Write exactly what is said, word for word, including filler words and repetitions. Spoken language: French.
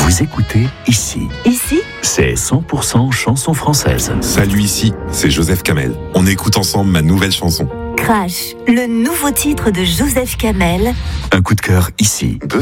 Vous écoutez Ici. Ici, C'est cent pour cent chanson française. Salut, ici, c'est Joseph Kamel. On écoute ensemble ma nouvelle chanson. Crash, le nouveau titre de Joseph Kamel. Un coup de cœur ici. Deux